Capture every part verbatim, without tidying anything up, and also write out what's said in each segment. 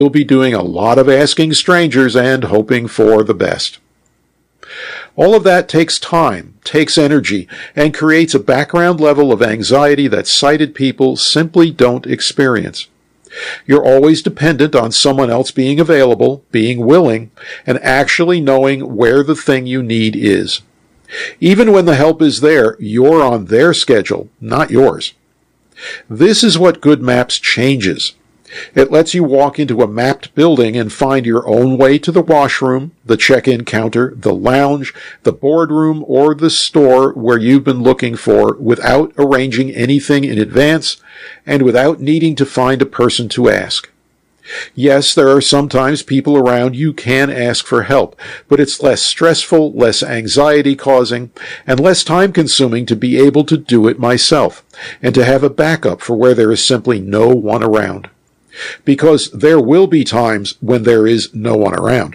You'll be doing a lot of asking strangers and hoping for the best. All of that takes time, takes energy, and creates a background level of anxiety that sighted people simply don't experience. You're always dependent on someone else being available, being willing, and actually knowing where the thing you need is. Even when the help is there, you're on their schedule, not yours. This is what Good Maps changes. It lets you walk into a mapped building and find your own way to the washroom, the check-in counter, the lounge, the boardroom, or the store where you've been looking for without arranging anything in advance and without needing to find a person to ask. Yes, there are sometimes people around you can ask for help, but it's less stressful, less anxiety-causing, and less time-consuming to be able to do it myself, and to have a backup for where there is simply no one around. Because there will be times when there is no one around.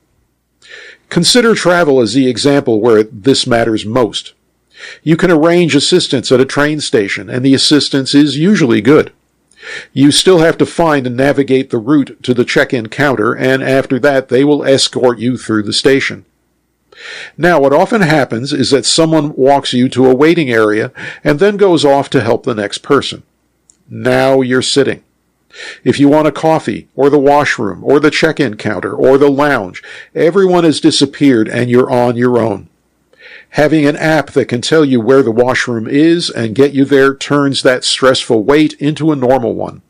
Consider travel as the example where this matters most. You can arrange assistance at a train station, and the assistance is usually good. You still have to find and navigate the route to the check-in counter, and after that they will escort you through the station. Now, what often happens is that someone walks you to a waiting area and then goes off to help the next person. Now you're sitting. If you want a coffee, or the washroom, or the check-in counter, or the lounge, everyone has disappeared and you're on your own. Having an app that can tell you where the washroom is and get you there turns that stressful wait into a normal one.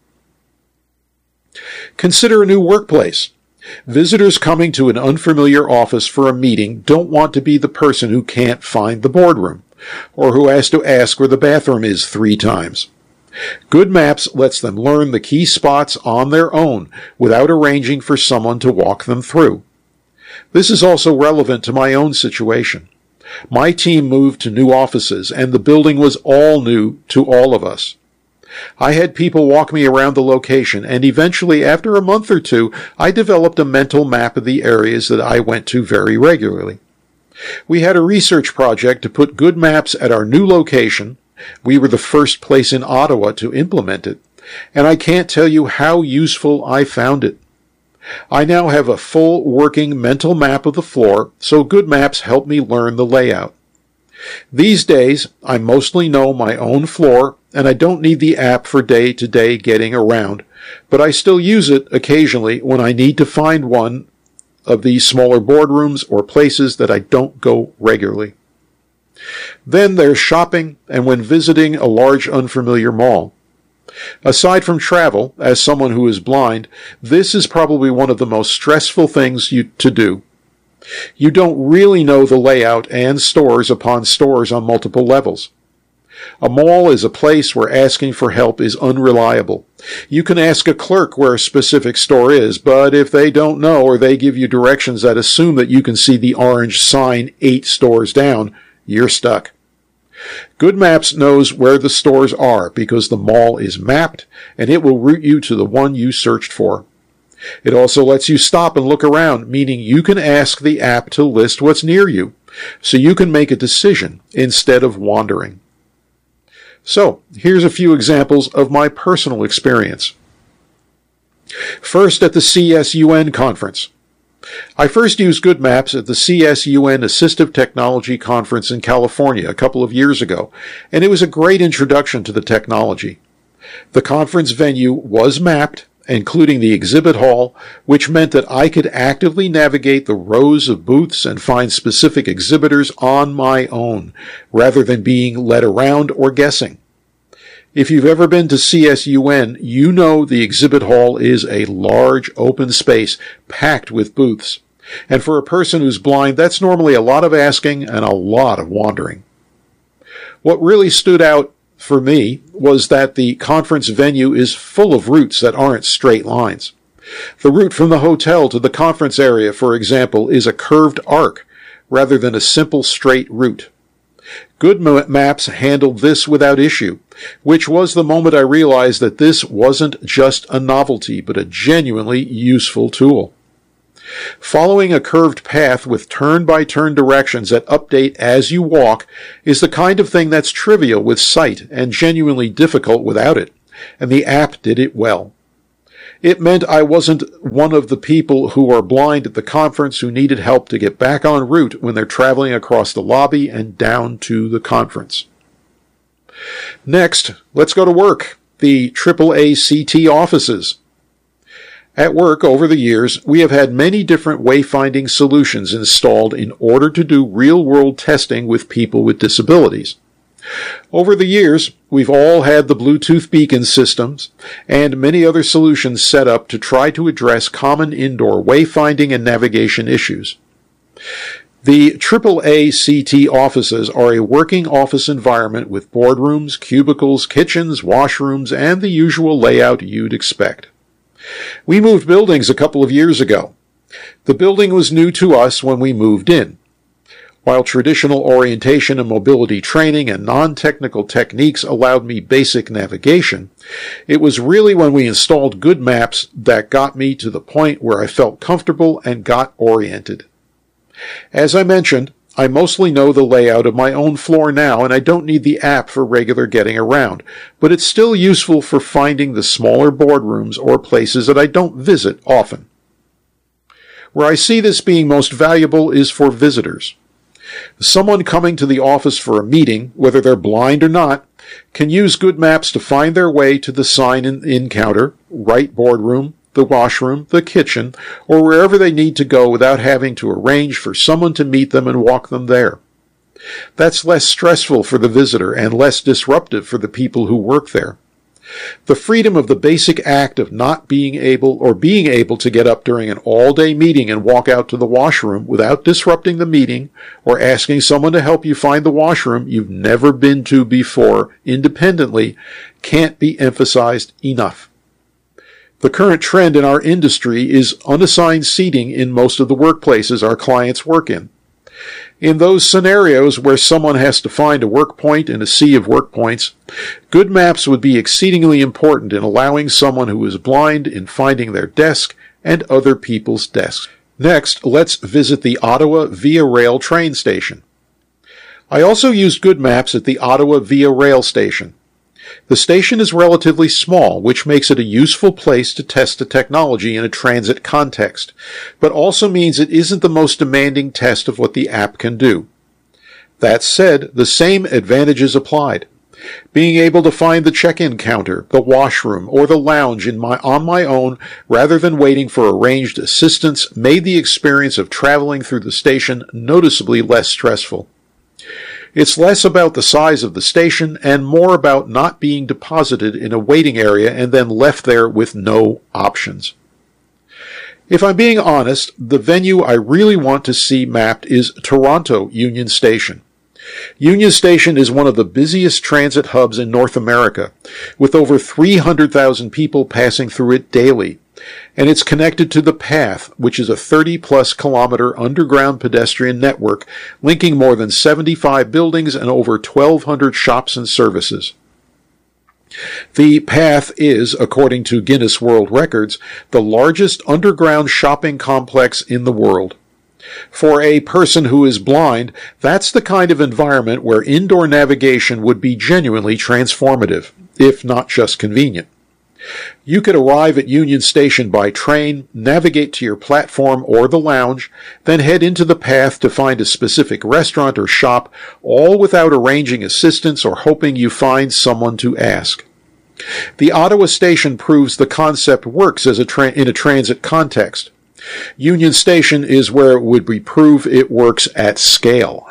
Consider a new workplace. Visitors coming to an unfamiliar office for a meeting don't want to be the person who can't find the boardroom, or who has to ask where the bathroom is three times. Good Maps lets them learn the key spots on their own without arranging for someone to walk them through. This is also relevant to my own situation. My team moved to new offices, and the building was all new to all of us. I had people walk me around the location, and eventually, after a month or two, I developed a mental map of the areas that I went to very regularly. We had a research project to put Good Maps at our new location. We were the first place in Ottawa to implement it, and I can't tell you how useful I found it. I now have a full working mental map of the floor, so Good Maps help me learn the layout. These days, I mostly know my own floor, and I don't need the app for day-to-day getting around, but I still use it occasionally when I need to find one of these smaller boardrooms or places that I don't go regularly. Then there's shopping and when visiting a large unfamiliar mall. Aside from travel, as someone who is blind, this is probably one of the most stressful things you, to do. You don't really know the layout and stores upon stores on multiple levels. A mall is a place where asking for help is unreliable. You can ask a clerk where a specific store is, but if they don't know or they give you directions that assume that you can see the orange sign eight stores down, you're stuck. Good Maps knows where the stores are because the mall is mapped, and it will route you to the one you searched for. It also lets you stop and look around, meaning you can ask the app to list what's near you, so you can make a decision instead of wandering. So, here's a few examples of my personal experience. First, at the C S U N conference. I first used Good Maps at the C S U N Assistive Technology Conference in California a couple of years ago, and it was a great introduction to the technology. The conference venue was mapped, including the exhibit hall, which meant that I could actively navigate the rows of booths and find specific exhibitors on my own, rather than being led around or guessing. If you've ever been to C S U N, you know the exhibit hall is a large open space packed with booths. And for a person who's blind, that's normally a lot of asking and a lot of wandering. What really stood out for me was that the conference venue is full of routes that aren't straight lines. The route from the hotel to the conference area, for example, is a curved arc rather than a simple straight route. Good Maps handled this without issue, which was the moment I realized that this wasn't just a novelty, but a genuinely useful tool. Following a curved path with turn-by-turn directions that update as you walk is the kind of thing that's trivial with sight and genuinely difficult without it, and the app did it well. It meant I wasn't one of the people who are blind at the conference who needed help to get back en route when they're traveling across the lobby and down to the conference. Next, let's go to work, the triple A C T offices. At work, over the years, we have had many different wayfinding solutions installed in order to do real-world testing with people with disabilities. Over the years, we've all had the Bluetooth beacon systems and many other solutions set up to try to address common indoor wayfinding and navigation issues. The triple A C T offices are a working office environment with boardrooms, cubicles, kitchens, washrooms, and the usual layout you'd expect. We moved buildings a couple of years ago. The building was new to us when we moved in. While traditional orientation and mobility training and non-technical techniques allowed me basic navigation, it was really when we installed good maps that got me to the point where I felt comfortable and got oriented. As I mentioned, I mostly know the layout of my own floor now, and I don't need the app for regular getting around, but it's still useful for finding the smaller boardrooms or places that I don't visit often. Where I see this being most valuable is for visitors. Someone coming to the office for a meeting, whether they're blind or not, can use good maps to find their way to the sign-in counter, right boardroom, the washroom, the kitchen, or wherever they need to go without having to arrange for someone to meet them and walk them there. That's less stressful for the visitor and less disruptive for the people who work there. The freedom of the basic act of not being able or being able to get up during an all-day meeting and walk out to the washroom without disrupting the meeting or asking someone to help you find the washroom you've never been to before independently can't be emphasized enough. The current trend in our industry is unassigned seating in most of the workplaces our clients work in. In those scenarios where someone has to find a work point in a sea of work points, good maps would be exceedingly important in allowing someone who is blind in finding their desk and other people's desks. Next, let's visit the Ottawa Via Rail train station. I also used good maps at the Ottawa Via Rail station. The station is relatively small, which makes it a useful place to test the technology in a transit context, but also means it isn't the most demanding test of what the app can do. That said, the same advantages applied. Being able to find the check-in counter, the washroom, or the lounge in my, on my own rather than waiting for arranged assistance made the experience of traveling through the station noticeably less stressful. It's less about the size of the station and more about not being deposited in a waiting area and then left there with no options. If I'm being honest, the venue I really want to see mapped is Toronto Union Station. Union Station is one of the busiest transit hubs in North America, with over three hundred thousand people passing through it daily, and it's connected to the PATH, which is a thirty-plus kilometer underground pedestrian network linking more than seventy-five buildings and over twelve hundred shops and services. The PATH is, according to Guinness World Records, the largest underground shopping complex in the world. For a person who is blind, that's the kind of environment where indoor navigation would be genuinely transformative, if not just convenient. You could arrive at Union Station by train, navigate to your platform or the lounge, then head into the PATH to find a specific restaurant or shop, all without arranging assistance or hoping you find someone to ask. The Ottawa station proves the concept works as a tra- in a transit context. Union Station is where it would be prove it works at scale.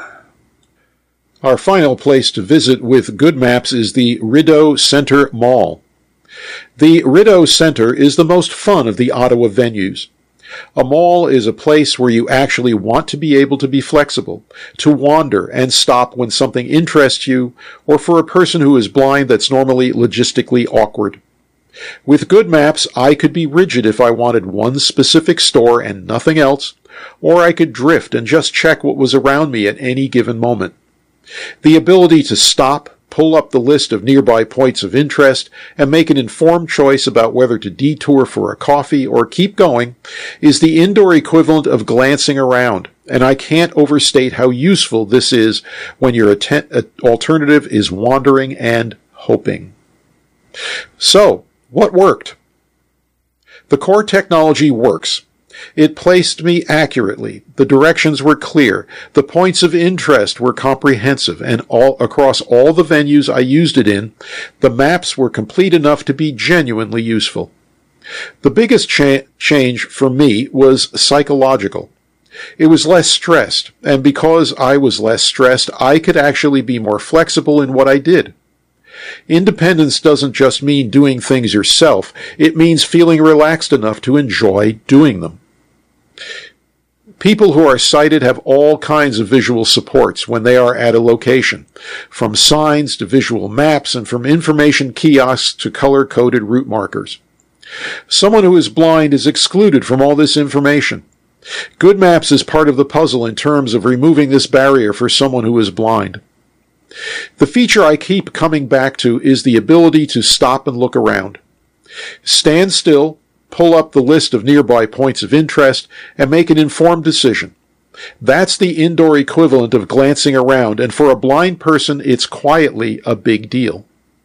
Our final place to visit with good maps is the Rideau Centre Mall. The Rideau Centre is the most fun of the Ottawa venues. A mall is a place where you actually want to be able to be flexible, to wander and stop when something interests you, or for a person who is blind that's normally logistically awkward. With good maps, I could be rigid if I wanted one specific store and nothing else, or I could drift and just check what was around me at any given moment. The ability to stop, pull up the list of nearby points of interest, and make an informed choice about whether to detour for a coffee or keep going is the indoor equivalent of glancing around, and I can't overstate how useful this is when your atten- alternative is wandering and hoping. So, what worked? The core technology works. It placed me accurately. The directions were clear. The points of interest were comprehensive, and all across all the venues I used it in, the maps were complete enough to be genuinely useful. The biggest cha- change for me was psychological. It was less stressed, and because I was less stressed, I could actually be more flexible in what I did. Independence doesn't just mean doing things yourself. It means feeling relaxed enough to enjoy doing them. People who are sighted have all kinds of visual supports when they are at a location, from signs to visual maps and from information kiosks to color-coded route markers. Someone who is blind is excluded from all this information. Good Maps is part of the puzzle in terms of removing this barrier for someone who is blind. The feature I keep coming back to is the ability to stop and look around. Stand still, pull up the list of nearby points of interest, and make an informed decision. That's the indoor equivalent of glancing around, and for a blind person, it's quietly a big deal.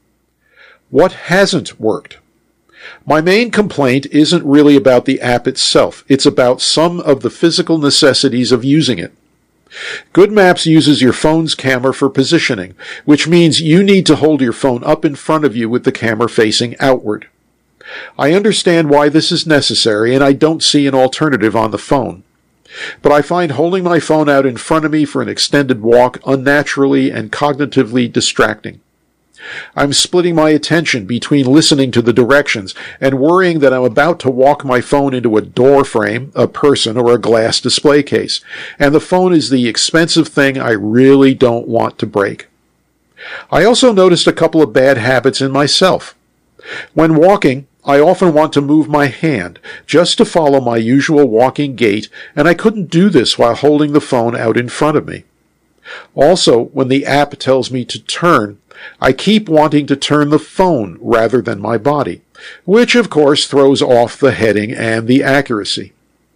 What hasn't worked? My main complaint isn't really about the app itself. It's about some of the physical necessities of using it. Good Maps uses your phone's camera for positioning, which means you need to hold your phone up in front of you with the camera facing outward. I understand why this is necessary, and I don't see an alternative on the phone. But I find holding my phone out in front of me for an extended walk unnaturally and cognitively distracting. I'm splitting my attention between listening to the directions and worrying that I'm about to walk my phone into a door frame, a person, or a glass display case, and the phone is the expensive thing I really don't want to break. I also noticed a couple of bad habits in myself. When walking, I often want to move my hand just to follow my usual walking gait, and I couldn't do this while holding the phone out in front of me. Also, when the app tells me to turn, I keep wanting to turn the phone rather than my body, which of course throws off the heading and the accuracy.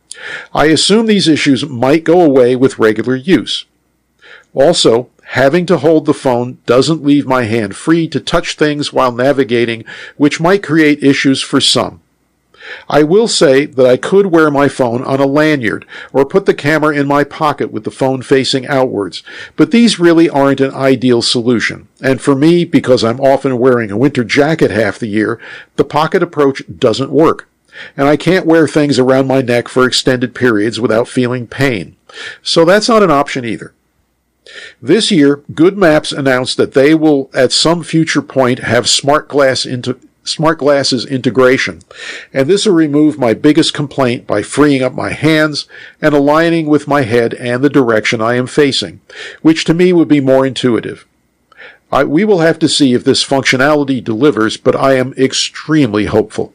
I assume these issues might go away with regular use. Also, having to hold the phone doesn't leave my hand free to touch things while navigating, which might create issues for some. I will say that I could wear my phone on a lanyard or put the camera in my pocket with the phone facing outwards, but these really aren't an ideal solution. And for me, because I'm often wearing a winter jacket half the year, the pocket approach doesn't work. And I can't wear things around my neck for extended periods without feeling pain. So that's not an option either. This year, Good Maps announced that they will at some future point have smart glass into smart glasses integration, and this will remove my biggest complaint by freeing up my hands and aligning with my head and the direction I am facing, which to me would be more intuitive. I, we will have to see if this functionality delivers, but I am extremely hopeful.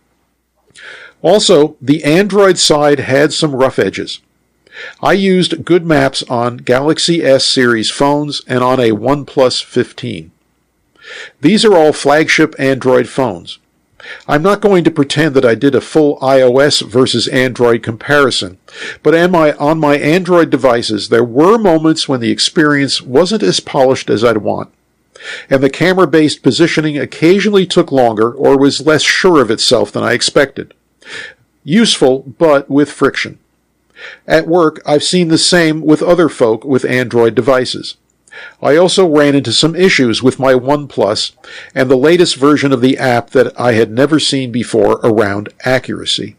Also, the Android side had some rough edges. I used Good Maps on Galaxy S series phones and on a OnePlus fifteen. These are all flagship Android phones. I'm not going to pretend that I did a full iOS versus Android comparison, but on my, on my Android devices, there were moments when the experience wasn't as polished as I'd want, and the camera-based positioning occasionally took longer or was less sure of itself than I expected. Useful, but with friction. At work, I've seen the same with other folk with Android devices. I also ran into some issues with my OnePlus and the latest version of the app that I had never seen before around accuracy.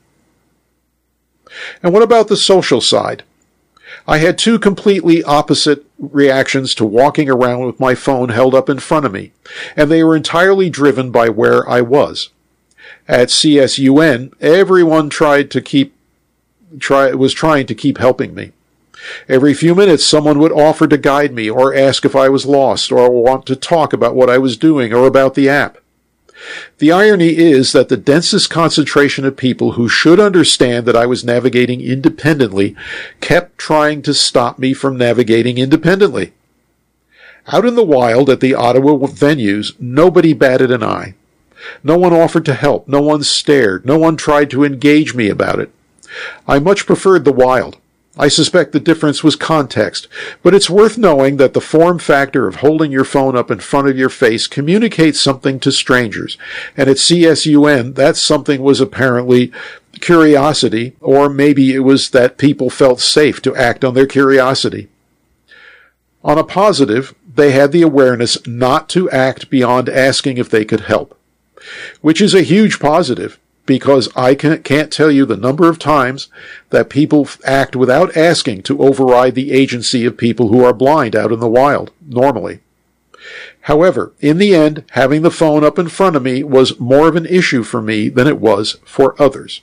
And what about the social side? I had two completely opposite reactions to walking around with my phone held up in front of me, and they were entirely driven by where I was. At C S U N, everyone tried to keep try was trying to keep helping me. Every few minutes, someone would offer to guide me or ask if I was lost or want to talk about what I was doing or about the app. The irony is that the densest concentration of people who should understand that I was navigating independently kept trying to stop me from navigating independently. Out in the wild at the Ottawa venues, nobody batted an eye. No one offered to help. No one stared. No one tried to engage me about it. I much preferred the wild. I suspect the difference was context, but it's worth knowing that the form factor of holding your phone up in front of your face communicates something to strangers, and at C S U N, that something was apparently curiosity, or maybe it was that people felt safe to act on their curiosity. On a positive, they had the awareness not to act beyond asking if they could help, which is a huge positive. Because I can't tell you the number of times that people act without asking to override the agency of people who are blind out in the wild, normally. However, in the end, having the phone up in front of me was more of an issue for me than it was for others.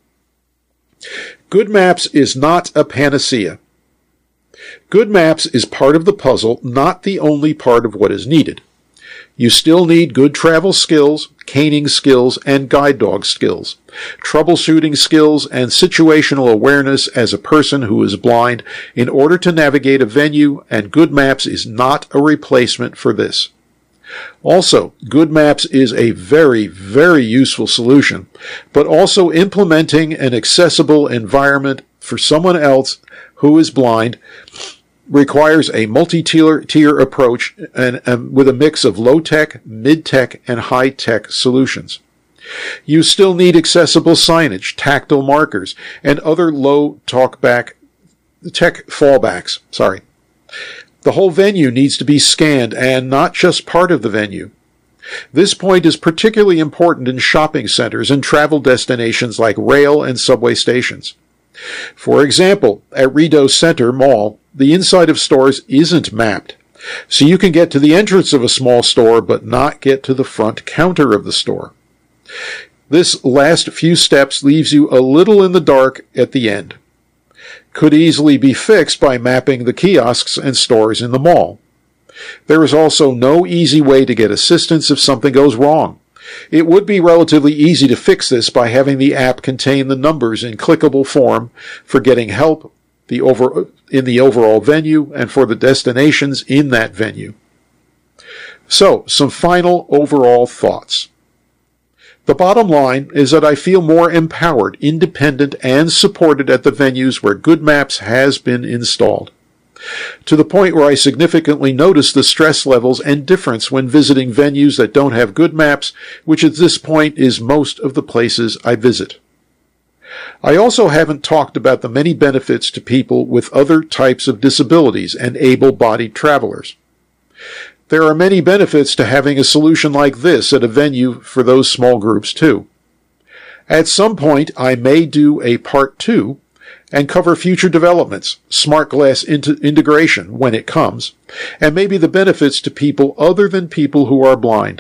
Good Maps is not a panacea. Good Maps is part of the puzzle, not the only part of what is needed. You still need good travel skills, caning skills, and guide dog skills, troubleshooting skills, and situational awareness as a person who is blind in order to navigate a venue, and Good Maps is not a replacement for this. Also, Good Maps is a very, very useful solution, but also implementing an accessible environment for someone else who is blind requires a multi-tier tier approach and, and with a mix of low-tech, mid-tech, and high-tech solutions. You still need accessible signage, tactile markers, and other low-talkback tech fallbacks. Sorry. The whole venue needs to be scanned and not just part of the venue. This point is particularly important in shopping centers and travel destinations like rail and subway stations. For example, at Rideau Center Mall, the inside of stores isn't mapped, so you can get to the entrance of a small store but not get to the front counter of the store. This last few steps leaves you a little in the dark at the end. Could easily be fixed by mapping the kiosks and stores in the mall. There is also no easy way to get assistance if something goes wrong. It would be relatively easy to fix this by having the app contain the numbers in clickable form for getting help the over, in the overall venue and for the destinations in that venue. So, some final overall thoughts. The bottom line is that I feel more empowered, independent, and supported at the venues where Good Maps has been installed, to the point where I significantly notice the stress levels and difference when visiting venues that don't have Good Maps, which at this point is most of the places I visit. I also haven't talked about the many benefits to people with other types of disabilities and able-bodied travelers. There are many benefits to having a solution like this at a venue for those small groups too. At some point, I may do a part two and cover future developments, smart glass into integration when it comes, and maybe the benefits to people other than people who are blind.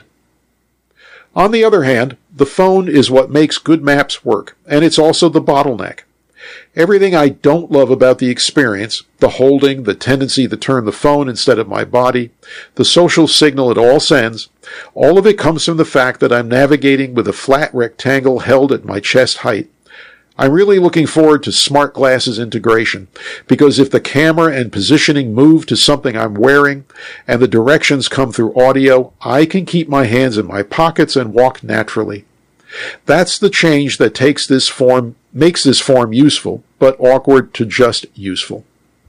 On the other hand, the phone is what makes Good Maps work, and it's also the bottleneck. Everything I don't love about the experience, the holding, the tendency to turn the phone instead of my body, the social signal it all sends, all of it comes from the fact that I'm navigating with a flat rectangle held at my chest height. I'm really looking forward to smart glasses integration, because if the camera and positioning move to something I'm wearing, and the directions come through audio, I can keep my hands in my pockets and walk naturally. That's the change that takes this form, makes this form useful, but awkward to just useful.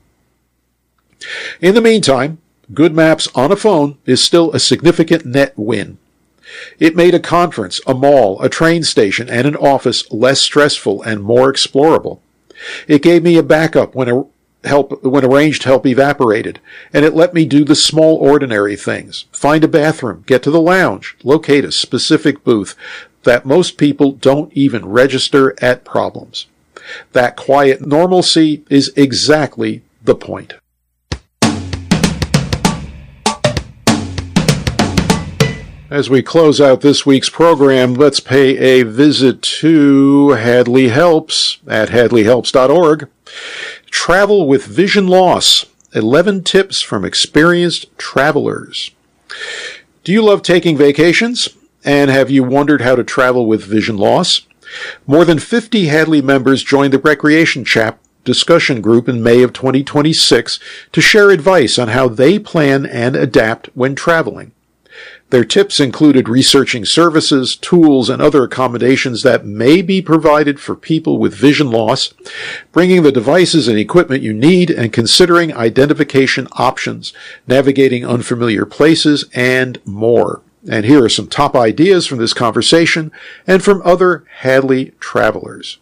In the meantime, Good Maps on a phone is still a significant net win. It made a conference, a mall, a train station, and an office less stressful and more explorable. It gave me a backup when a help when arranged help evaporated, and it let me do the small ordinary things. Find a bathroom, get to the lounge, locate a specific booth that most people don't even register at problems. That quiet normalcy is exactly the point. As we close out this week's program, let's pay a visit to Hadley Helps at hadley helps dot org. Travel with Vision Loss, eleven tips from experienced travelers. Do you love taking vacations? And have you wondered how to travel with vision loss? More than fifty Hadley members joined the Recreation Chap discussion group in May of twenty twenty-six to share advice on how they plan and adapt when traveling. Their tips included researching services, tools, and other accommodations that may be provided for people with vision loss, bringing the devices and equipment you need, and considering identification options, navigating unfamiliar places, and more. And here are some top ideas from this conversation and from other Hadley travelers.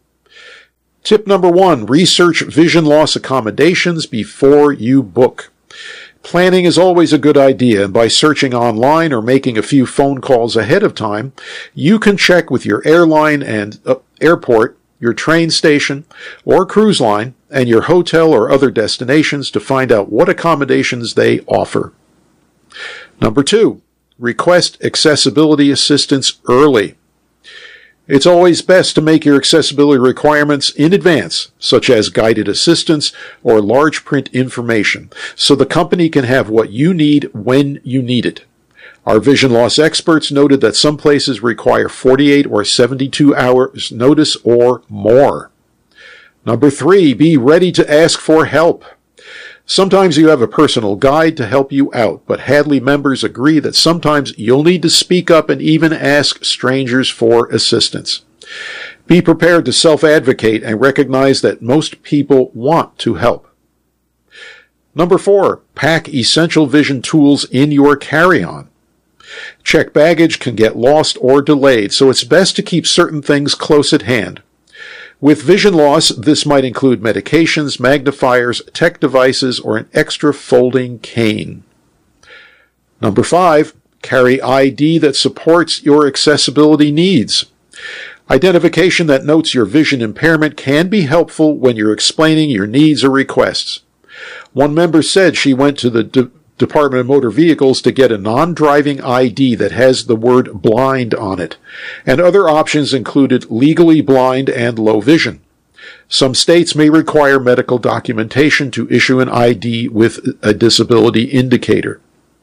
Tip number one, research vision loss accommodations before you book. Planning is always a good idea, and by searching online or making a few phone calls ahead of time, you can check with your airline and uh, airport, your train station or cruise line, and your hotel or other destinations to find out what accommodations they offer. Number two, request accessibility assistance early. It's always best to make your accessibility requirements in advance, such as guided assistance or large print information, so the company can have what you need when you need it. Our vision loss experts noted that some places require forty-eight or seventy-two hours notice or more. Number three, be ready to ask for help. Sometimes you have a personal guide to help you out, but Hadley members agree that sometimes you'll need to speak up and even ask strangers for assistance. Be prepared to self-advocate and recognize that most people want to help. Number four, pack essential vision tools in your carry-on. Checked baggage can get lost or delayed, so it's best to keep certain things close at hand. With vision loss, this might include medications, magnifiers, tech devices, or an extra folding cane. Number five, carry I D that supports your accessibility needs. Identification that notes your vision impairment can be helpful when you're explaining your needs or requests. One member said she went to the De- Department of Motor Vehicles to get a non-driving I D that has the word blind on it, and other options included legally blind and low vision. Some states may require medical documentation to issue an I D with a disability indicator.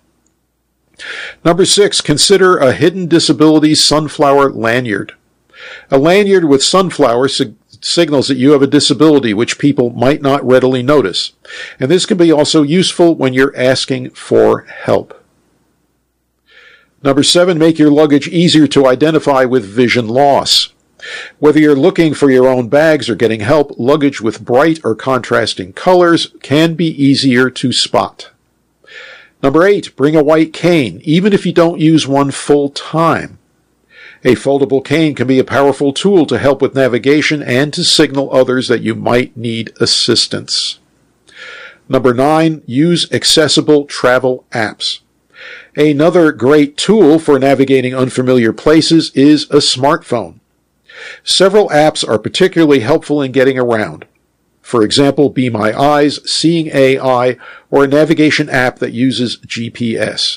Number six, consider a hidden disability sunflower lanyard. A lanyard with sunflower sig- signals that you have a disability which people might not readily notice, and this can be also useful when you're asking for help. Number seven, make your luggage easier to identify with vision loss. Whether you're looking for your own bags or getting help, luggage with bright or contrasting colors can be easier to spot. Number eight, bring a white cane, even if you don't use one full time. A foldable cane can be a powerful tool to help with navigation and to signal others that you might need assistance. Number nine, use accessible travel apps. Another great tool for navigating unfamiliar places is a smartphone. Several apps are particularly helpful in getting around. For example, Be My Eyes, Seeing A I, or a navigation app that uses G P S.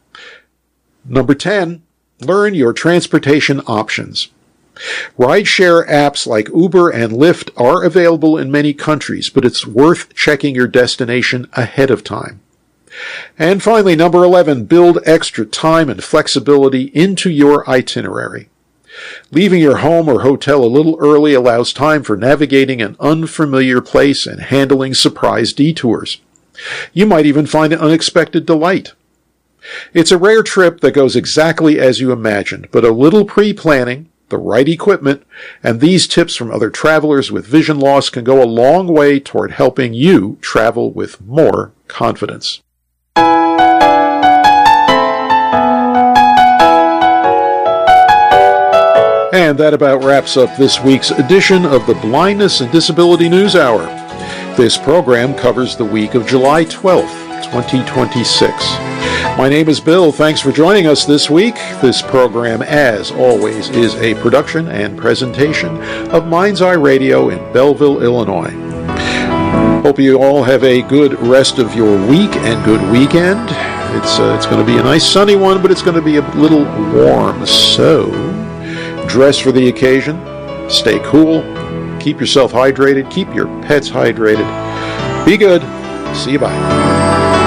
Number ten, learn your transportation options. Rideshare apps like Uber and Lyft are available in many countries, but it's worth checking your destination ahead of time. And finally, number eleven, build extra time and flexibility into your itinerary. Leaving your home or hotel a little early allows time for navigating an unfamiliar place and handling surprise detours. You might even find an unexpected delight. It's a rare trip that goes exactly as you imagined, but a little pre-planning, the right equipment, and these tips from other travelers with vision loss can go a long way toward helping you travel with more confidence. And that about wraps up this week's edition of the Blindness and Disability News Hour. This program covers the week of July twelfth, twenty twenty-six. My name is Bill. Thanks for joining us this week. This program, as always, is a production and presentation of Mind's Eye Radio in Belleville, Illinois. Hope you all have a good rest of your week and good weekend. It's uh, it's going to be a nice sunny one, but it's going to be a little warm. So, dress for the occasion. Stay cool. Keep yourself hydrated. Keep your pets hydrated. Be good. See you. Bye.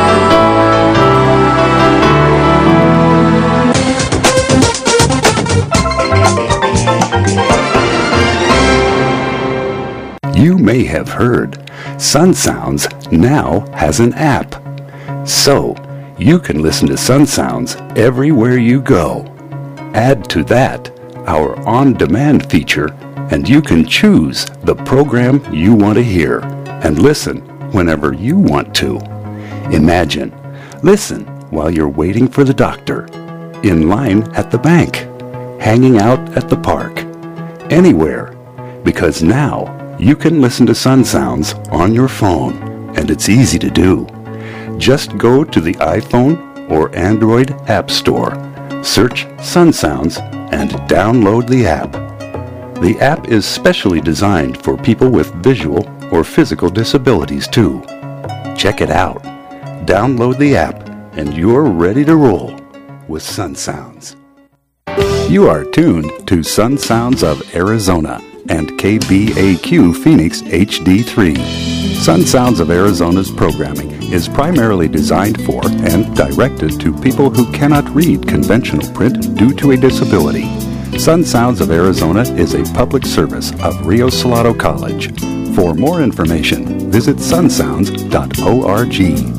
You may have heard Sun Sounds now has an app. So, you can listen to Sun Sounds everywhere you go. Add to that our on-demand feature, and you can choose the program you want to hear and listen whenever you want to. Imagine, listen while you're waiting for the doctor, in line at the bank, hanging out at the park, anywhere, because now you can listen to Sun Sounds on your phone, and it's easy to do. Just go to the iPhone or Android App Store, search Sun Sounds, and download the app. The app is specially designed for people with visual or physical disabilities too. Check it out. Download the app, and you're ready to roll with Sun Sounds. You are tuned to Sun Sounds of Arizona and K B A Q Phoenix H D three. Sun Sounds of Arizona's programming is primarily designed for and directed to people who cannot read conventional print due to a disability. Sun Sounds of Arizona is a public service of Rio Salado College. For more information, visit sun sounds dot org.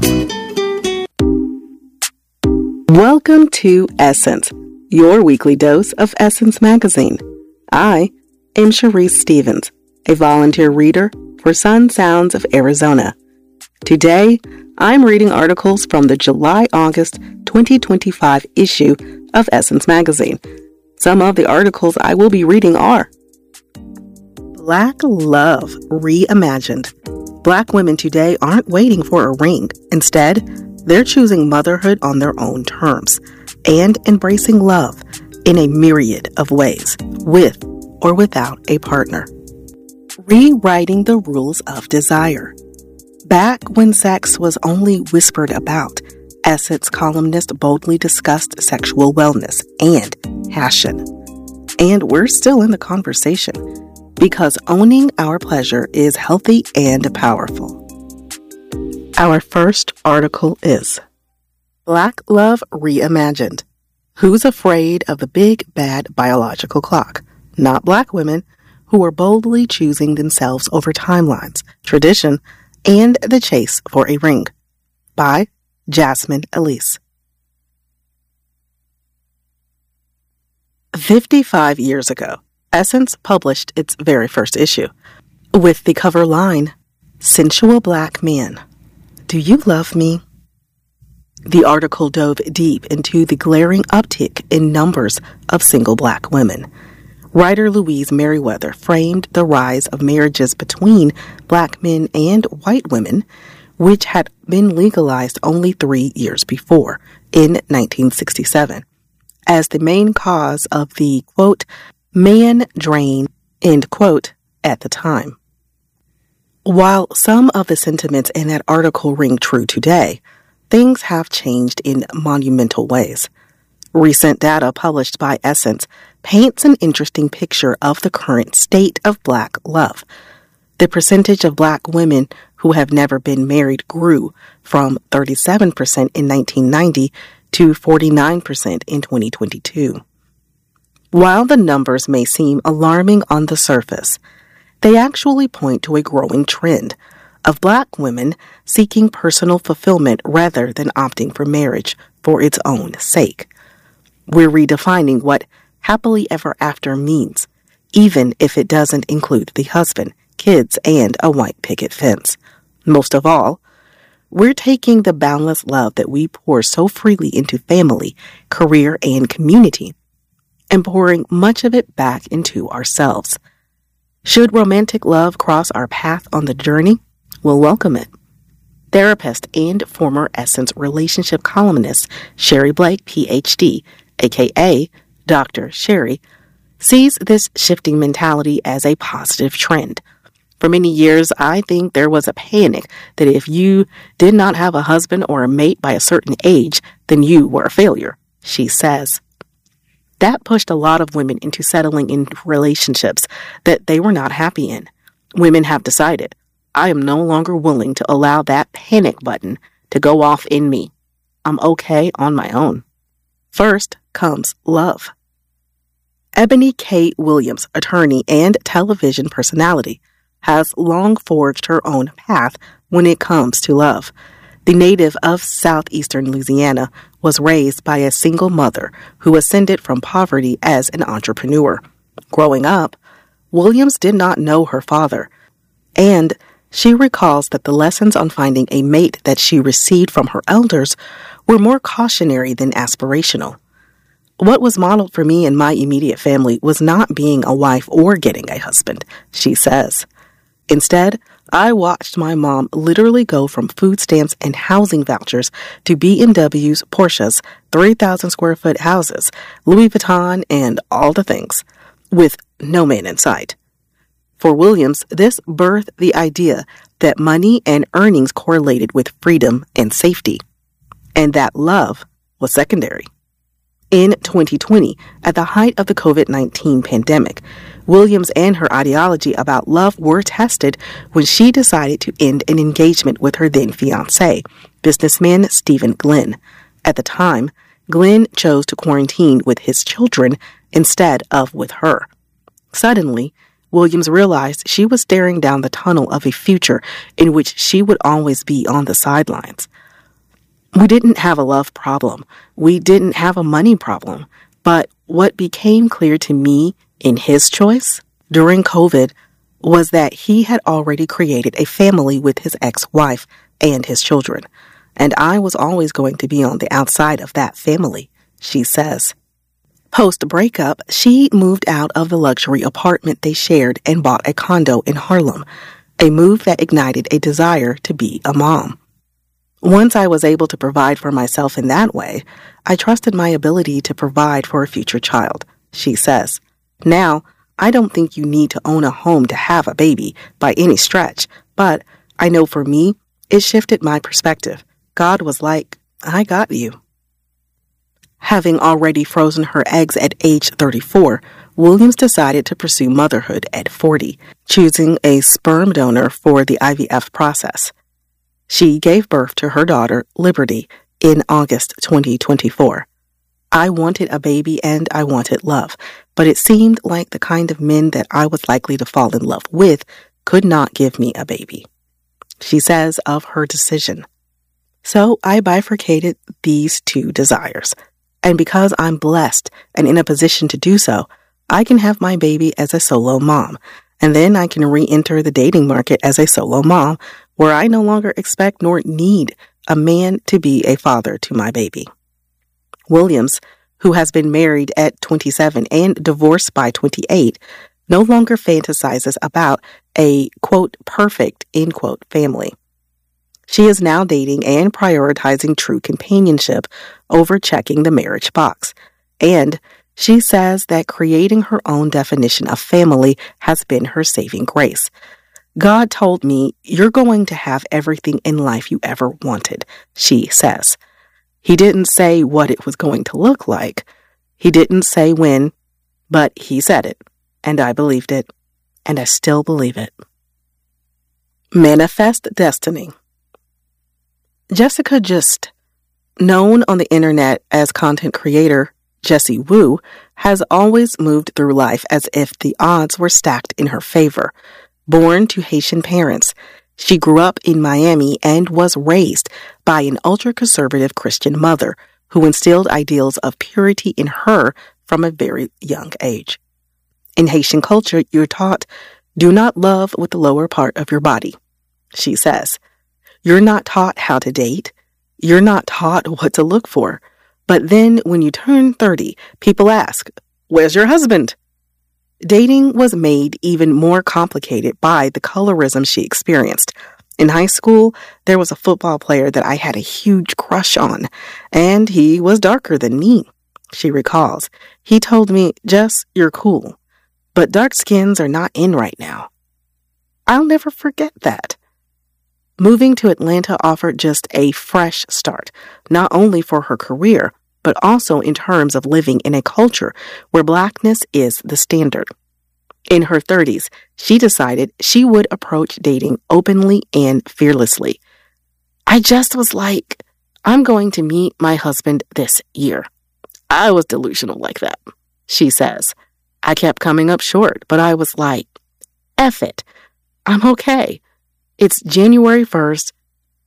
Welcome to Essence, your weekly dose of Essence Magazine. I am Sharice Stevens, a volunteer reader for Sun Sounds of Arizona. Today, I'm reading articles from the July-August twenty twenty-five issue of Essence Magazine. Some of the articles I will be reading are Black Love Reimagined. Black women today aren't waiting for a ring. Instead, they're choosing motherhood on their own terms and embracing love in a myriad of ways, with or without a partner. Rewriting the rules of desire. Back when sex was only whispered about, Essence columnist boldly discussed sexual wellness and passion. And we're still in the conversation, because owning our pleasure is healthy and powerful. Our first article is Black Love Reimagined. Who's afraid of the big, bad biological clock? Not Black women who are boldly choosing themselves over timelines, tradition, and the chase for a ring. By Jasmine Elise. fifty-five years ago, Essence published its very first issue with the cover line, Sensual Black Men. Do you love me? The article dove deep into the glaring uptick in numbers of single Black women. Writer Louise Merriweather framed the rise of marriages between Black men and white women, which had been legalized only three years before, in nineteen sixty-seven, as the main cause of the, quote, man drain, end quote, at the time. While some of the sentiments in that article ring true today, things have changed in monumental ways. Recent data published by Essence paints an interesting picture of the current state of Black love. The percentage of Black women who have never been married grew from thirty-seven percent in nineteen ninety to forty-nine percent in twenty twenty-two. While the numbers may seem alarming on the surface, they actually point to a growing trend of Black women seeking personal fulfillment rather than opting for marriage for its own sake. We're redefining what happily ever after means, even if it doesn't include the husband, kids, and a white picket fence. Most of all, we're taking the boundless love that we pour so freely into family, career, and community, and pouring much of it back into ourselves. Should romantic love cross our path on the journey, we'll welcome it. Therapist and former Essence relationship columnist Sherry Blake, P H D, aka Doctor Sherry, sees this shifting mentality as a positive trend. For many years, I think there was a panic that if you did not have a husband or a mate by a certain age, then you were a failure, she says. That pushed a lot of women into settling in relationships that they were not happy in. Women have decided, I am no longer willing to allow that panic button to go off in me. I'm okay on my own. First comes love. Ebony K. Williams, attorney and television personality, has long forged her own path when it comes to love. The native of southeastern Louisiana was raised by a single mother who ascended from poverty as an entrepreneur. Growing up, Williams did not know her father, and she recalls that the lessons on finding a mate that she received from her elders were more cautionary than aspirational. What was modeled for me and my immediate family was not being a wife or getting a husband, she says. Instead, I watched my mom literally go from food stamps and housing vouchers to B M Ws, Porsches, three thousand square foot houses, Louis Vuitton, and all the things, with no man in sight. For Williams, this birthed the idea that money and earnings correlated with freedom and safety, and that love was secondary. In twenty twenty, at the height of the covid nineteen pandemic, Williams and her ideology about love were tested when she decided to end an engagement with her then fiancé, businessman Stephen Glenn. At the time, Glenn chose to quarantine with his children instead of with her. Suddenly, Williams realized she was staring down the tunnel of a future in which she would always be on the sidelines. We didn't have a love problem. We didn't have a money problem. But what became clear to me in his choice during COVID was that he had already created a family with his ex-wife and his children. And I was always going to be on the outside of that family, she says. Post-breakup, she moved out of the luxury apartment they shared and bought a condo in Harlem, a move that ignited a desire to be a mom. Once I was able to provide for myself in that way, I trusted my ability to provide for a future child, she says. Now, I don't think you need to own a home to have a baby by any stretch, but I know for me, it shifted my perspective. God was like, I got you. Having already frozen her eggs at age thirty-four, Williams decided to pursue motherhood at forty, choosing a sperm donor for the I V F process. She gave birth to her daughter, Liberty, in August twenty twenty-four. I wanted a baby and I wanted love, but it seemed like the kind of men that I was likely to fall in love with could not give me a baby. She says of her decision. So I bifurcated these two desires. And because I'm blessed and in a position to do so, I can have my baby as a solo mom, and then I can re-enter the dating market as a solo mom, where I no longer expect nor need a man to be a father to my baby. Williams, who has been married at twenty-seven and divorced by twenty-eight, no longer fantasizes about a, quote, perfect, end quote, family. She is now dating and prioritizing true companionship over checking the marriage box. And she says that creating her own definition of family has been her saving grace. God told me, you're going to have everything in life you ever wanted, she says. He didn't say what it was going to look like. He didn't say when, but he said it. And I believed it. And I still believe it. Manifest Destiny. Jessica Just, known on the internet as content creator Jessie Woo, has always moved through life as if the odds were stacked in her favor. Born to Haitian parents, she grew up in Miami and was raised by an ultra-conservative Christian mother who instilled ideals of purity in her from a very young age. In Haitian culture, you're taught, do not love with the lower part of your body, she says. You're not taught how to date. You're not taught what to look for. But then when you turn thirty, people ask, where's your husband? Dating was made even more complicated by the colorism she experienced. In high school, there was a football player that I had a huge crush on, and he was darker than me, she recalls. He told me, Jess, you're cool, but dark skins are not in right now. I'll never forget that. Moving to Atlanta offered just a fresh start, not only for her career, but also in terms of living in a culture where Blackness is the standard. In her thirties, she decided she would approach dating openly and fearlessly. I just was like, I'm going to meet my husband this year. I was delusional like that, she says. I kept coming up short, but I was like, F it. I'm okay. It's January first.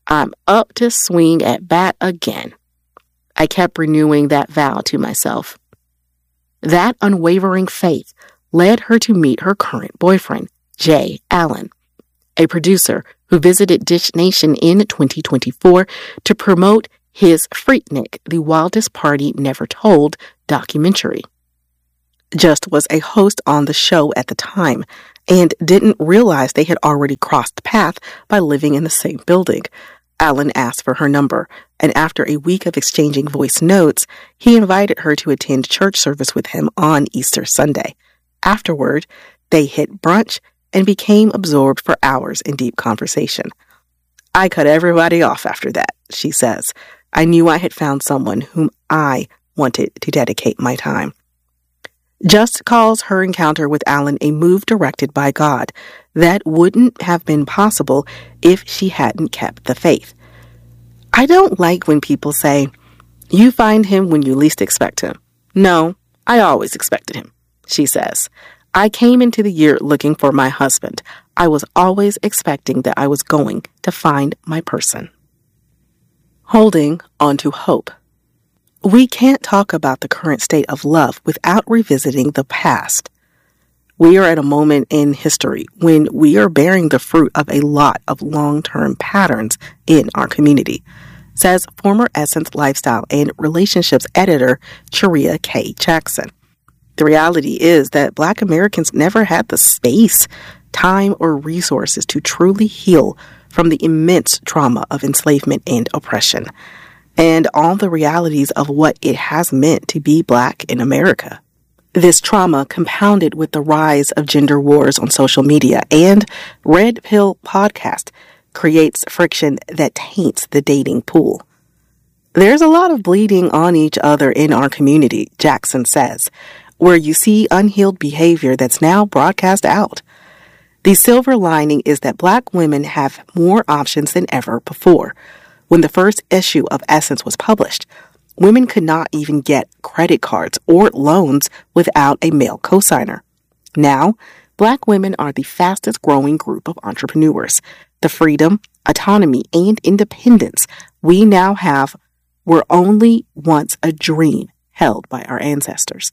I'm up to swing at bat again. I kept renewing that vow to myself. That unwavering faith led her to meet her current boyfriend, Jay Allen, a producer who visited Dish Nation in twenty twenty-four to promote his Freaknik, The Wildest Party Never Told documentary. Just was a host on the show at the time and didn't realize they had already crossed paths by living in the same building. Allen asked for her number, and after a week of exchanging voice notes, he invited her to attend church service with him on Easter Sunday. Afterward, they hit brunch and became absorbed for hours in deep conversation. I cut everybody off after that, she says. I knew I had found someone whom I wanted to dedicate my time. Just calls her encounter with Allen a move directed by God that wouldn't have been possible if she hadn't kept the faith. I don't like when people say, you find him when you least expect him. No, I always expected him, she says. I came into the year looking for my husband. I was always expecting that I was going to find my person. Holding on to hope. We can't talk about the current state of love without revisiting the past. We are at a moment in history when we are bearing the fruit of a lot of long-term patterns in our community, says former Essence Lifestyle and Relationships editor Sharia K. Jackson. The reality is that Black Americans never had the space, time, or resources to truly heal from the immense trauma of enslavement and oppression, and all the realities of what it has meant to be Black in America. This trauma, compounded with the rise of gender wars on social media and Red Pill podcast, creates friction that taints the dating pool. There's a lot of bleeding on each other in our community, Jackson says, where you see unhealed behavior that's now broadcast out. The silver lining is that Black women have more options than ever before. When the first issue of Essence was published, women could not even get credit cards or loans without a male cosigner. Now, Black women are the fastest growing group of entrepreneurs. The freedom, autonomy, and independence we now have were only once a dream held by our ancestors.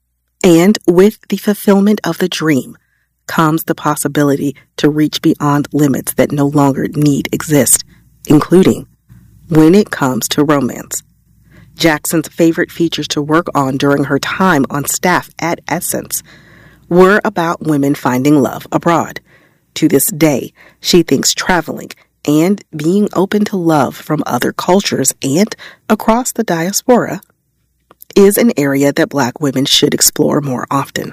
And with the fulfillment of the dream comes the possibility to reach beyond limits that no longer need exist, including when it comes to romance. Jackson's favorite features to work on during her time on staff at Essence were about women finding love abroad. To this day, she thinks traveling and being open to love from other cultures and across the diaspora is an area that Black women should explore more often.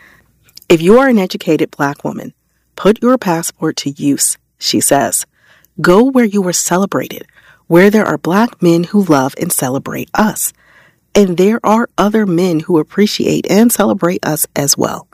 If you are an educated Black woman, put your passport to use, she says. Go where you are celebrated, where there are Black men who love and celebrate us. And there are other men who appreciate and celebrate us as well.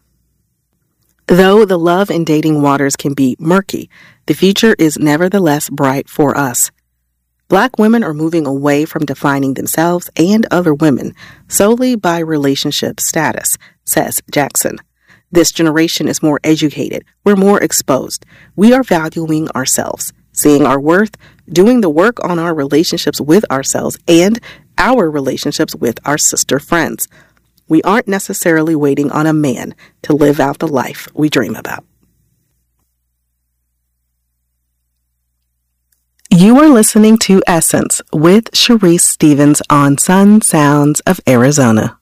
Though the love and dating waters can be murky, the future is nevertheless bright for us. Black women are moving away from defining themselves and other women solely by relationship status, says Jackson. This generation is more educated. We're more exposed. We are valuing ourselves, seeing our worth, doing the work on our relationships with ourselves and our relationships with our sister friends. We aren't necessarily waiting on a man to live out the life we dream about. You are listening to Essence with Sharice Stevens on Sun Sounds of Arizona.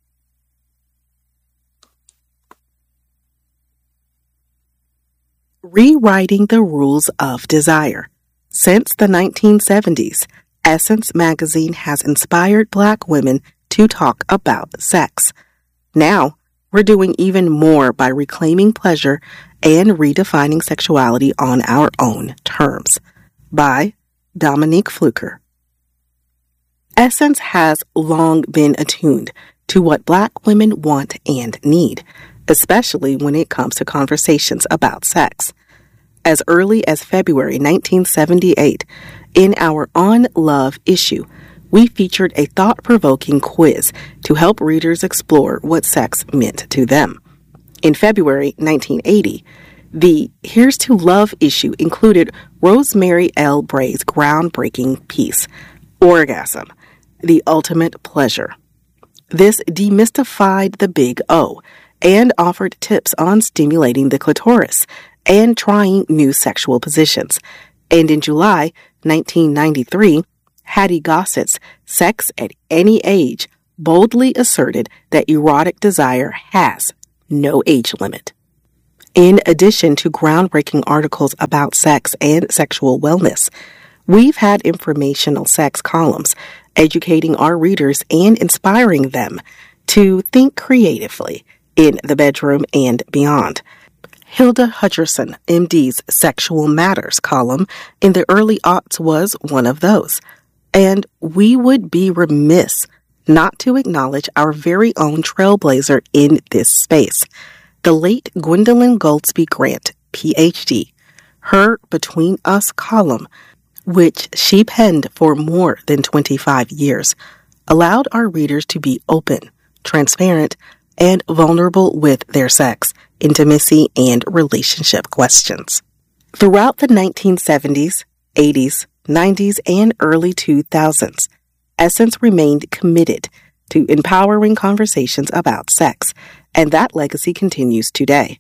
Rewriting the Rules of Desire. Since the nineteen seventies, Essence magazine has inspired Black women to talk about sex. Now, we're doing even more by reclaiming pleasure and redefining sexuality on our own terms. By Dominique Fluker. Essence has long been attuned to what Black women want and need, especially when it comes to conversations about sex. As early as February nineteen seventy-eight, in our On Love issue, we featured a thought-provoking quiz to help readers explore what sex meant to them. In February nineteen eighty, The Here's to Love issue included Rosemary L. Bray's groundbreaking piece, Orgasm, the Ultimate Pleasure. This demystified the Big O and offered tips on stimulating the clitoris and trying new sexual positions. And in July nineteen ninety-three, Hattie Gossett's Sex at Any Age boldly asserted that erotic desire has no age limit. In addition to groundbreaking articles about sex and sexual wellness, we've had informational sex columns educating our readers and inspiring them to think creatively in the bedroom and beyond. Hilda Hutcherson, M D's Sexual Matters column in the early aughts was one of those. And we would be remiss not to acknowledge our very own trailblazer in this space, the late Gwendolyn Goldsby Grant, P H D. Her Between Us column, which she penned for more than twenty-five years, allowed our readers to be open, transparent, and vulnerable with their sex, intimacy, and relationship questions. Throughout the nineteen seventies, eighties, nineties, and early two thousands, Essence remained committed to empowering conversations about sex, and that legacy continues today.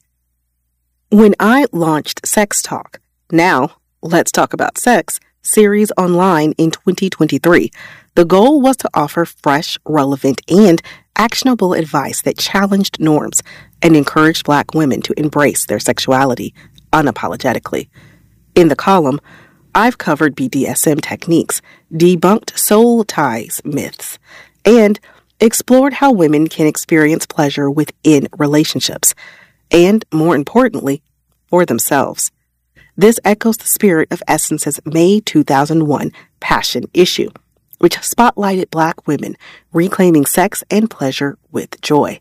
When I launched Sex Talk, Now Let's Talk About Sex, series online in twenty twenty-three, the goal was to offer fresh, relevant, and actionable advice that challenged norms and encouraged Black women to embrace their sexuality unapologetically. In the column, I've covered B D S M techniques, debunked soul ties myths, and explored how women can experience pleasure within relationships, and, more importantly, for themselves. This echoes the spirit of Essence's May two thousand one Passion issue, which spotlighted Black women reclaiming sex and pleasure with joy.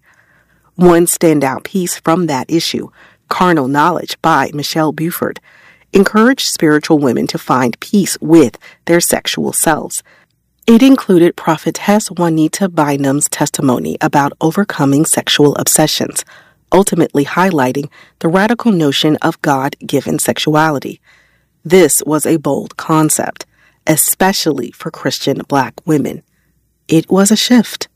One standout piece from that issue, Carnal Knowledge by Michelle Buford, encouraged spiritual women to find peace with their sexual selves. It included Prophetess Juanita Bynum's testimony about overcoming sexual obsessions, ultimately highlighting the radical notion of God-given sexuality. This was a bold concept, especially for Christian Black women. It was a shift.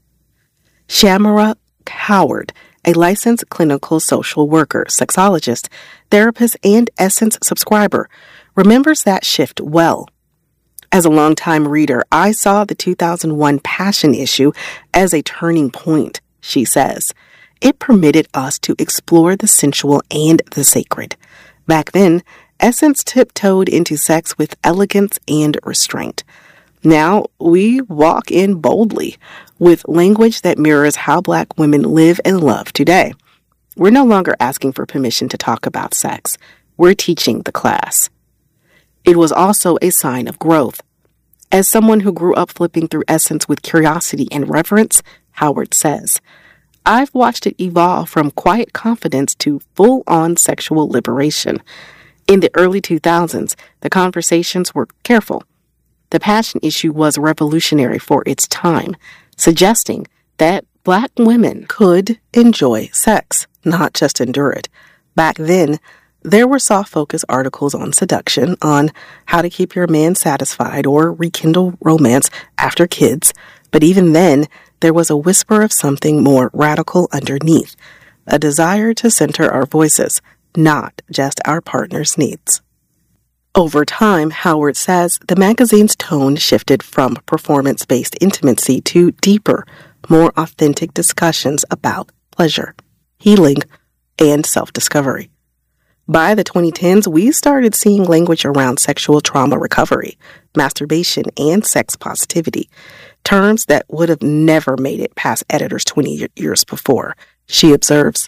Shamara Howard, a licensed clinical social worker, sexologist, therapist, and Essence subscriber, remembers that shift well. As a longtime reader, I saw the two thousand one Passion issue as a turning point, she says. It permitted us to explore the sensual and the sacred. Back then, Essence tiptoed into sex with elegance and restraint. Now, we walk in boldly, with language that mirrors how Black women live and love today. We're no longer asking for permission to talk about sex. We're teaching the class. It was also a sign of growth. As someone who grew up flipping through Essence with curiosity and reverence, Howard says, I've watched it evolve from quiet confidence to full-on sexual liberation. In the early two thousands, the conversations were careful. The Passion issue was revolutionary for its time, suggesting that Black women could enjoy sex, not just endure it. Back then, there were soft-focus articles on seduction, on how to keep your man satisfied or rekindle romance after kids, but even then, there was a whisper of something more radical underneath, a desire to center our voices, not just our partner's needs. Over time, Howard says, the magazine's tone shifted from performance-based intimacy to deeper, more authentic discussions about pleasure, healing, and self-discovery. By the twenty tens, we started seeing language around sexual trauma recovery, masturbation, and sex positivity, terms that would have never made it past editors twenty years before. She observes,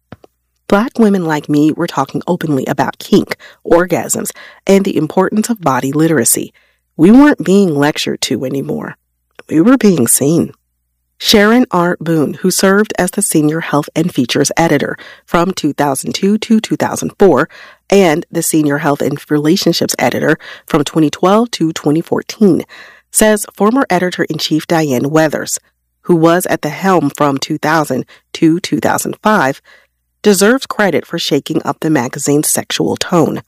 Black women like me were talking openly about kink, orgasms, and the importance of body literacy. We weren't being lectured to anymore. We were being seen. Sharon R. Boone, who served as the senior health and features editor from two thousand two to two thousand four and the senior health and relationships editor from twenty twelve to twenty fourteen, says former editor-in-chief Diane Weathers, who was at the helm from two thousand to two thousand five, deserves credit for shaking up the magazine's sexual tone.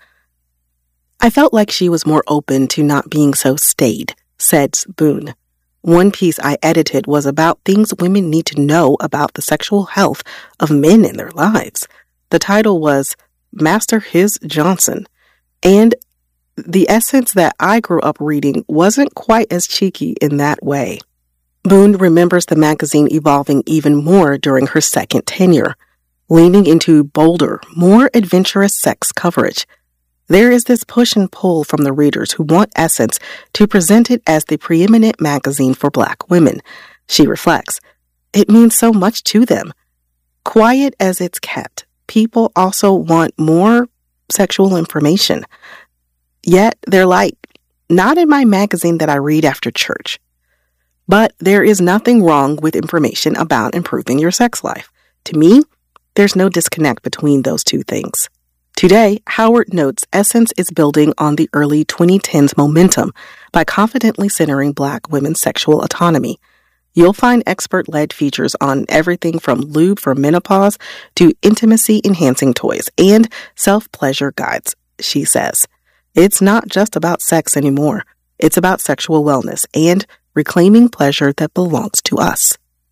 I felt like she was more open to not being so staid, said Boone. One piece I edited was about things women need to know about the sexual health of men in their lives. The title was Master His Johnson, and the essence that I grew up reading wasn't quite as cheeky in that way. Boone remembers the magazine evolving even more during her second tenure, leaning into bolder, more adventurous sex coverage. There is this push and pull from the readers who want Essence to present it as the preeminent magazine for Black women. She reflects, it means so much to them. Quiet as it's kept, people also want more sexual information. Yet they're like, not in my magazine that I read after church. But there is nothing wrong with information about improving your sex life. To me, there's no disconnect between those two things. Today, Howard notes Essence is building on the early twenty tens momentum by confidently centering Black women's sexual autonomy. You'll find expert-led features on everything from lube for menopause to intimacy-enhancing toys and self-pleasure guides, she says. It's not just about sex anymore. It's about sexual wellness and reclaiming pleasure that belongs to us.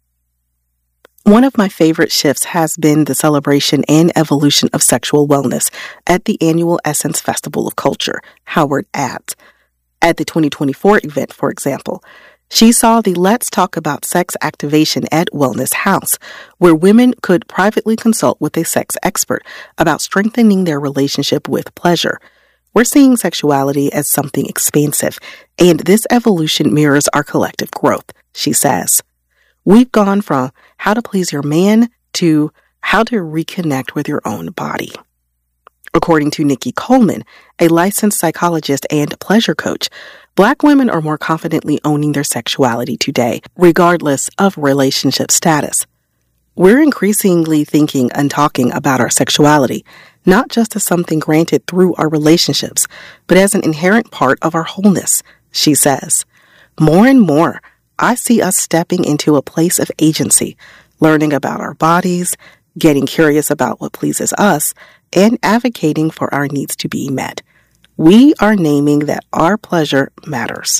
One of my favorite shifts has been the celebration and evolution of sexual wellness at the annual Essence Festival of Culture, Howard adds. At the twenty twenty-four event, for example, she saw the Let's Talk About Sex activation at Wellness House, where women could privately consult with a sex expert about strengthening their relationship with pleasure. We're seeing sexuality as something expansive, and this evolution mirrors our collective growth, she says. We've gone from how to please your man to how to reconnect with your own body. According to Nikki Coleman, a licensed psychologist and pleasure coach, Black women are more confidently owning their sexuality today, regardless of relationship status. We're increasingly thinking and talking about our sexuality, not just as something granted through our relationships, but as an inherent part of our wholeness, she says. More and more, I see us stepping into a place of agency, learning about our bodies, getting curious about what pleases us, and advocating for our needs to be met. We are naming that our pleasure matters.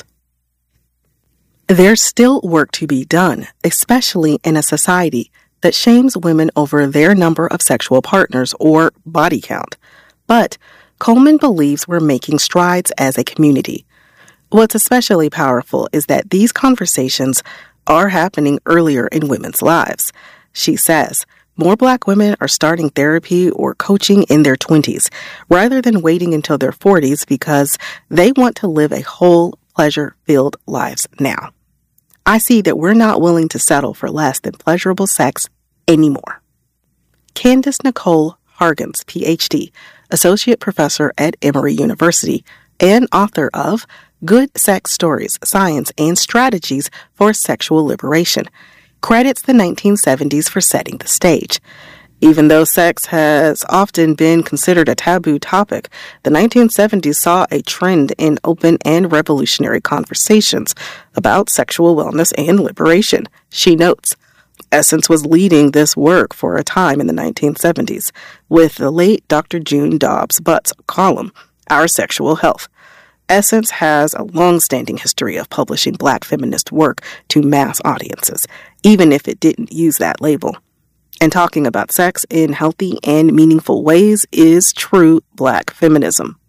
There's still work to be done, especially in a society that shames women over their number of sexual partners or body count. But Coleman believes we're making strides as a community. What's especially powerful is that these conversations are happening earlier in women's lives. She says more Black women are starting therapy or coaching in their twenties rather than waiting until their forties because they want to live a whole, pleasure-filled lives now. I see that we're not willing to settle for less than pleasurable sex anymore. Candace Nicole Hargens, P H D, Associate Professor at Emory University, and author of Good Sex Stories, Science, and Strategies for Sexual Liberation, credits the nineteen seventies for setting the stage. Even though sex has often been considered a taboo topic, the nineteen seventies saw a trend in open and revolutionary conversations about sexual wellness and liberation. She notes, Essence was leading this work for a time in the nineteen seventies with the late Doctor June Dobbs Butt's column, Our Sexual Health. Essence has a long-standing history of publishing Black feminist work to mass audiences, even if it didn't use that label. And talking about sex in healthy and meaningful ways is true Black feminism.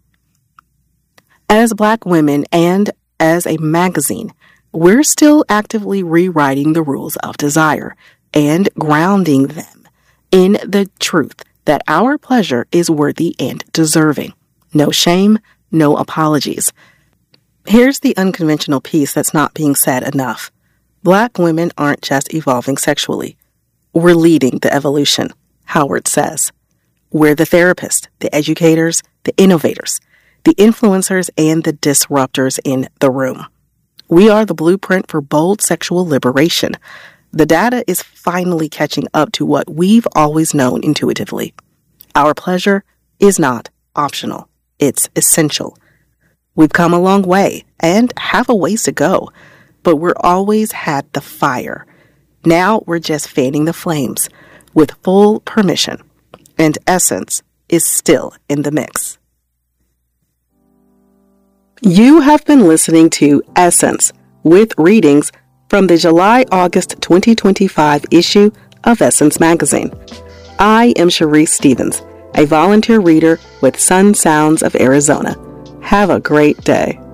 As Black women and as a magazine, we're still actively rewriting the rules of desire and grounding them in the truth that our pleasure is worthy and deserving. No shame, no apologies. Here's the unconventional piece that's not being said enough. Black women aren't just evolving sexually. We're leading the evolution, Howard says. We're the therapists, the educators, the innovators, the influencers, and the disruptors in the room. We are the blueprint for bold sexual liberation. The data is finally catching up to what we've always known intuitively. Our pleasure is not optional. It's essential. We've come a long way and have a ways to go, but we're always had the fire. Now we're just fanning the flames with full permission. and Essence is still in the mix. You have been listening to Essence with readings from the July-August twenty twenty-five issue of Essence Magazine. I am Sharice Stevens, a volunteer reader with Sun Sounds of Arizona. Have a great day.